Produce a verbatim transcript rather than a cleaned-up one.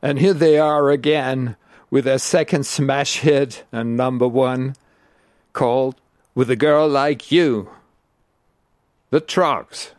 And here they are again with their second smash hit and number one, called With a Girl Like You. The Troggs.